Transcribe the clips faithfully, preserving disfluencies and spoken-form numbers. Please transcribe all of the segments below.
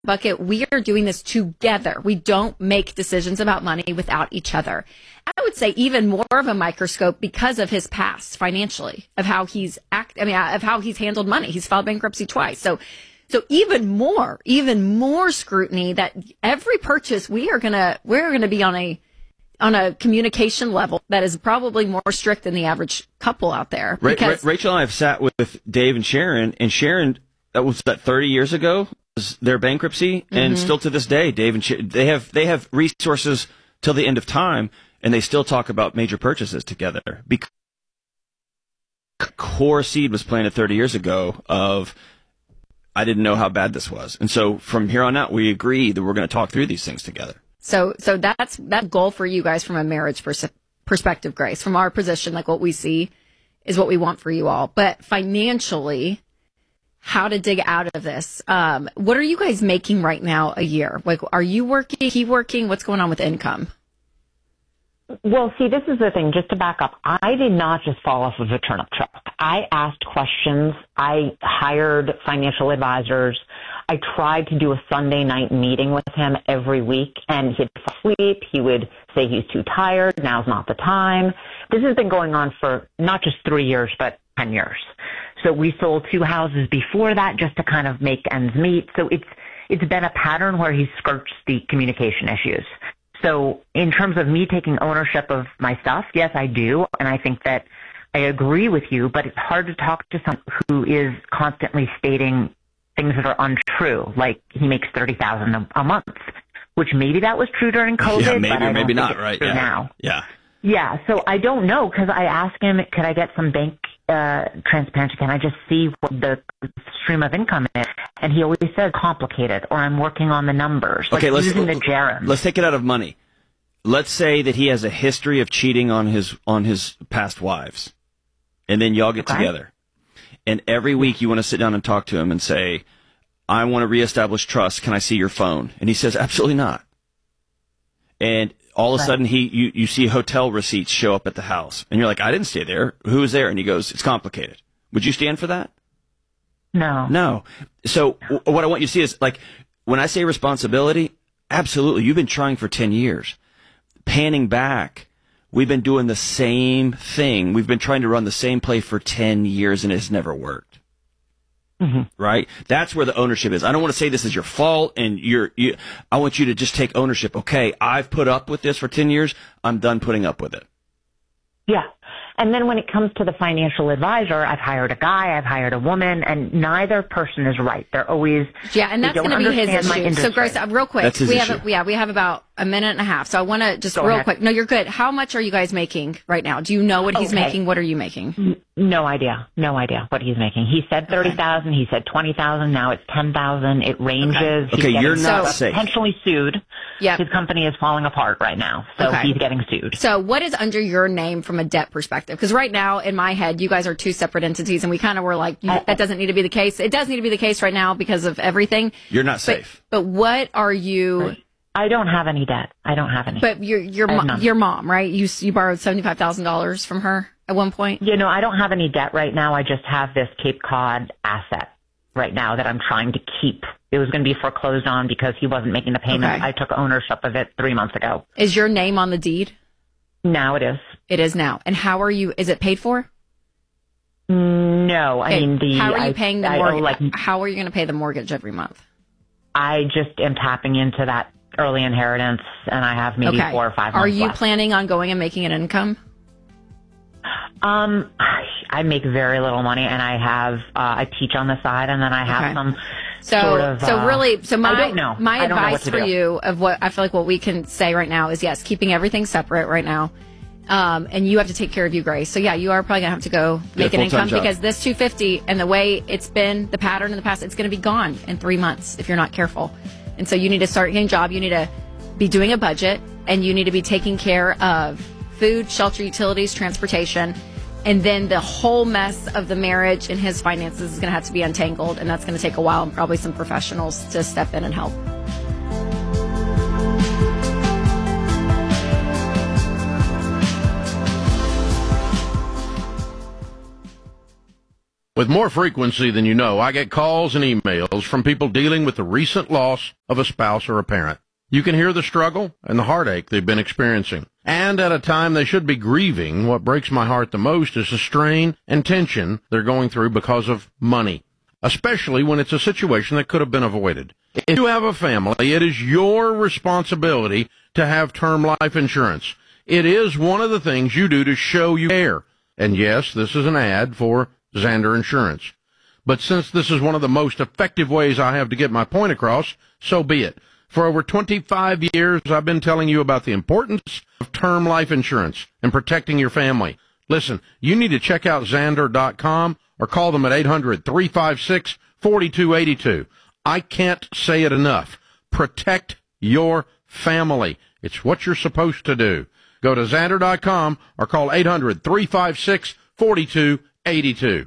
bucket. We are doing this together. We don't make decisions about money without each other. I would say even more of a microscope because of his past financially, of how he's act. I mean, of how he's handled money. He's filed bankruptcy twice. So, so even more, even more scrutiny that every purchase we are gonna we're gonna be on a on a communication level that is probably more strict than the average couple out there. Ra- Ra- Rachel and I have sat with Dave and Sharon, and Sharon, that was that thirty years ago, was their bankruptcy, mm-hmm. and still to this day, Dave and Sharon, they have they have resources till the end of time, and they still talk about major purchases together. Because core seed was planted thirty years ago of, I didn't know how bad this was. And so from here on out, we agree that we're going to talk through these things together. So, so that's that goal for you guys from a marriage pers- perspective, Grace. From our position, like what we see is what we want for you all. But financially, how to dig out of this? Um, what are you guys making right now a year? Like, are you working? He working? What's going on with income? Well, see, this is the thing. Just to back up, I did not just fall off of a turnip truck. I asked questions. I hired financial advisors. I tried to do a Sunday night meeting with him every week, and he'd sleep. He would say he's too tired. Now's not the time. This has been going on for not just three years, but ten years. So we sold two houses before that just to kind of make ends meet. So it's it's been a pattern where he skirts the communication issues. So in terms of me taking ownership of my stuff, yes, I do. And I think that I agree with you, but it's hard to talk to someone who is constantly stating things that are untrue, like he makes thirty thousand dollars a month, which maybe that was true during COVID, yeah, maybe, but I don't maybe think not, it's right? true Yeah. now. Yeah. Yeah, so I don't know, because I asked him, could I get some bank uh, transparency? Can I just see what the stream of income is? And he always said complicated, or I'm working on the numbers. Like okay, let's, using the gerund. Let's take it out of money. Let's say that he has a history of cheating on his on his past wives, and then y'all get okay. together, and every week you want to sit down and talk to him and say, I want to reestablish trust. Can I see your phone? And he says, absolutely not. And all of a right. sudden, he you, you see hotel receipts show up at the house. And you're like, I didn't stay there. Who was there? And he goes, it's complicated. Would you stand for that? No. No. So w- what I want you to see is, like, when I say responsibility, absolutely. You've been trying for ten years. Panning back, we've been doing the same thing. We've been trying to run the same play for ten years, and it's never worked. Mm-hmm. Right? That's where the ownership is. I don't want to say this is your fault, and you're, you, I want you to just take ownership. Okay, I've put up with this for ten years. I'm done putting up with it. Yeah. And then when it comes to the financial advisor, I've hired a guy, I've hired a woman, and neither person is right. They're always yeah, and that's going to be his issue. So, Grace, uh, real quick, that's his we issue. have a, yeah, we have about a minute and a half. So I want to just Go real ahead. quick. No, you're good. How much are you guys making right now? Do you know what he's Okay. making? What are you making? N- No idea. No idea what he's making. He said thirty thousand. He said twenty thousand. Now it's ten thousand. It ranges. Okay, He's you're getting not so- safe. Potentially sued. Yep. His company is falling apart right now, so Okay. he's getting sued. So what is under your name from a debt perspective? Because right now, in my head, you guys are two separate entities, and we kind of were like, you, I- that doesn't need to be the case. It does need to be the case right now because of everything. You're not But, safe. but what are you? I don't have any debt. I don't have any. But your your I have mo- none. your mom, right? You you borrowed seventy five thousand dollars from her at one point. You know, I don't have any debt right now. I just have this Cape Cod asset right now that I'm trying to keep. It was going to be foreclosed on because he wasn't making the payment. Okay. I took ownership of it three months ago. Is your name on the deed? Now it is. It is now. And how are you? Is it paid for? No, I Okay, mean the. how are you I, paying the I owe, mortgage? like, how are you going to pay the mortgage every month? I just am tapping into that early inheritance, and I have maybe Okay. four or five. Are months you left. planning on going and making an income? Um, I make very little money, and I have uh, I teach on the side, and then I have Okay. some So, sort of. so uh, really, so my I don't know. my I don't know what advice to for do. you of what I feel like what we can say right now is yes, keeping everything separate right now. Um, and you have to take care of you, Grace. So yeah, you are probably gonna have to go make a an full-time income job. because this two fifty and the way it's been, the pattern in the past, it's gonna be gone in three months if you're not careful. And so you need to start getting a job. You need to be doing a budget, and you need to be taking care of food, shelter, utilities, transportation. And then the whole mess of the marriage and his finances is going to have to be untangled. And that's going to take a while and probably some professionals to step in and help. With more frequency than you know, I get calls and emails from people dealing with the recent loss of a spouse or a parent. You can hear the struggle and the heartache they've been experiencing. And at a time they should be grieving, what breaks my heart the most is the strain and tension they're going through because of money, especially when it's a situation that could have been avoided. If you have a family, it is your responsibility to have term life insurance. It is one of the things you do to show you care. And yes, this is an ad for Zander Insurance. But since this is one of the most effective ways I have to get my point across, so be it. For over twenty-five years, I've been telling you about the importance of term life insurance and protecting your family. Listen, you need to check out Zander dot com or call them at eight hundred, three five six, four two eight two. I can't say it enough. Protect your family. It's what you're supposed to do. Go to Zander dot com or call eight hundred, three five six, four two eight two.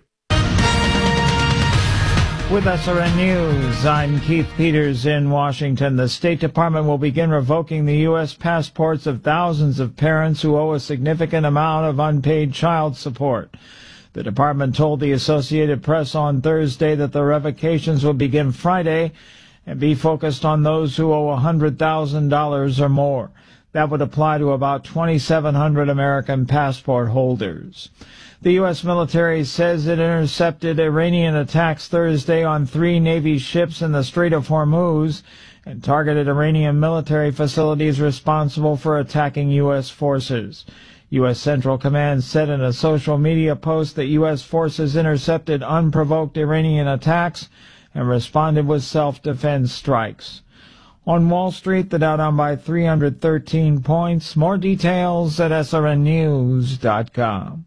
With S R N News, I'm Keith Peters in Washington. The State Department will begin revoking the U S passports of thousands of parents who owe a significant amount of unpaid child support. The department told the Associated Press on Thursday that the revocations will begin Friday and be focused on those who owe one hundred thousand dollars or more. That would apply to about twenty-seven hundred American passport holders. The U S military says it intercepted Iranian attacks Thursday on three Navy ships in the Strait of Hormuz and targeted Iranian military facilities responsible for attacking U S forces. U S Central Command said in a social media post that U S forces intercepted unprovoked Iranian attacks and responded with self-defense strikes. On Wall Street, the Dow down by three hundred thirteen points. More details at S R N news dot com.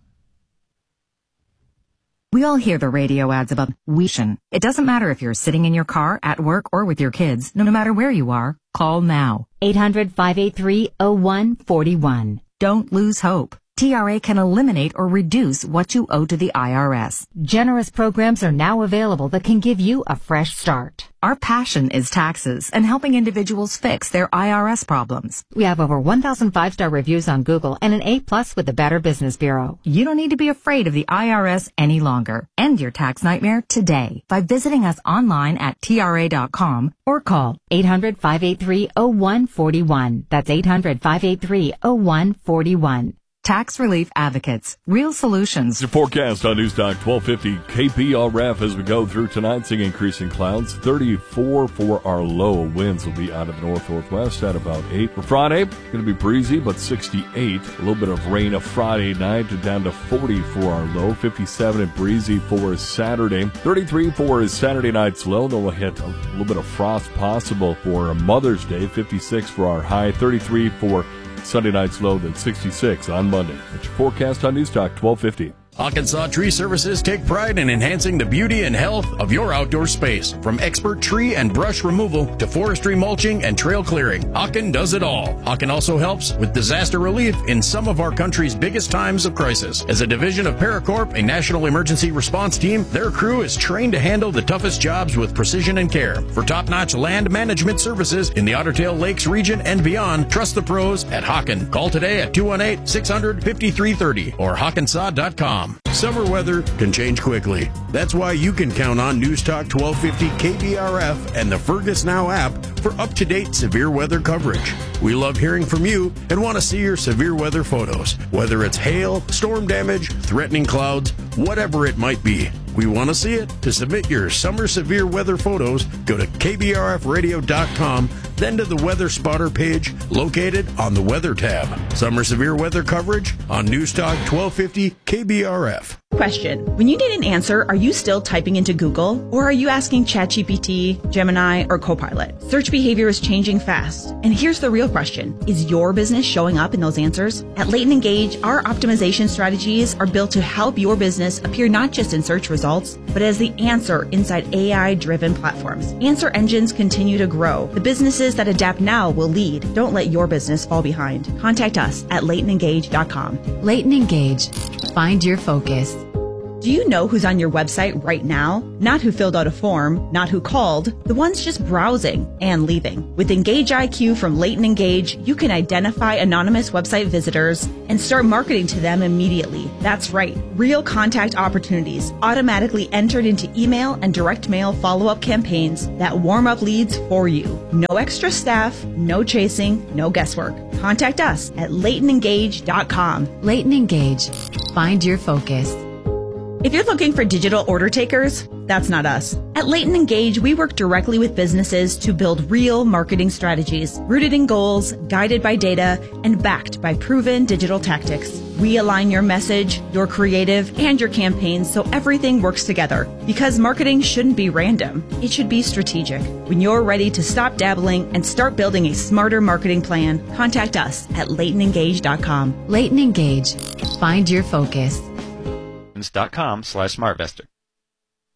We all hear the radio ads about Wheaton. It doesn't matter if you're sitting in your car, at work, or with your kids. No matter where you are, call now. eight hundred, five eight three, oh one four one. Don't lose hope. T R A can eliminate or reduce what you owe to the I R S. Generous programs are now available that can give you a fresh start. Our passion is taxes and helping individuals fix their I R S problems. We have over one thousand five-star reviews on Google and an A plus with the Better Business Bureau. You don't need to be afraid of the I R S any longer. End your tax nightmare today by visiting us online at T R A dot com or call eight hundred, five eight three, oh one four one. That's eight hundred, five eight three, oh one four one. Tax Relief Advocates. Real solutions. The forecast on Newstalk twelve fifty K P R F as we go through tonight, seeing increasing clouds. thirty-four for our low. Winds will be out of the north-northwest at about eight. For Friday, going to be breezy, but sixty-eight. A little bit of rain a Friday night, down to forty for our low. fifty-seven and breezy for Saturday. thirty-three for Saturday night's low. Then we'll hit a little bit of frost possible for Mother's Day. fifty-six for our high. thirty-three for Sunday night's low, then sixty-six on Monday. It's your forecast on Newstalk twelve fifty. Arkansas Tree Services take pride in enhancing the beauty and health of your outdoor space. From expert tree and brush removal to forestry mulching and trail clearing, Hawken does it all. Hawken also helps with disaster relief in some of our country's biggest times of crisis. As a division of Paracorp, a national emergency response team, their crew is trained to handle the toughest jobs with precision and care. For top-notch land management services in the Otter Tail Lakes region and beyond, trust the pros at Hawken. Call today at two one eight, six hundred, fifty-three thirty or hawkensaw dot com. Summer weather can change quickly. That's why you can count on Newstalk twelve fifty K B R F and the Fergus Now app for up-to-date severe weather coverage. We love hearing from you and want to see your severe weather photos, whether it's hail, storm damage, threatening clouds, whatever it might be. We want to see it. To submit your summer severe weather photos, go to K B R F radio dot com, then to the Weather Spotter page located on the Weather tab. Summer severe weather coverage on Newstalk twelve fifty K B R F. Question. When you need an answer, are you still typing into Google? Or are you asking ChatGPT, Gemini, or Copilot? Search behavior is changing fast. And here's the real question. Is your business showing up in those answers? At Leighton Engage, our optimization strategies are built to help your business appear not just in search results, but as the answer inside A I-driven platforms. Answer engines continue to grow. The businesses that adapt now will lead. Don't let your business fall behind. Contact us at Leighton Engage dot com. Leighton Engage. Find your focus. Do you know who's on your website right now? Not who filled out a form, not who called, the ones just browsing and leaving. With Engage I Q from Leighton Engage, you can identify anonymous website visitors and start marketing to them immediately. That's right, real contact opportunities automatically entered into email and direct mail follow-up campaigns that warm up leads for you. No extra staff, no chasing, no guesswork. Contact us at leighton engage dot com. Leighton Engage. Find your focus. If you're looking for digital order takers, that's not us. At Leighton Engage, we work directly with businesses to build real marketing strategies, rooted in goals, guided by data, and backed by proven digital tactics. We align your message, your creative, and your campaigns so everything works together. Because marketing shouldn't be random. It should be strategic. When you're ready to stop dabbling and start building a smarter marketing plan, contact us at leighton engage dot com. Leighton Engage. Find your focus. dot com slash smartvestor.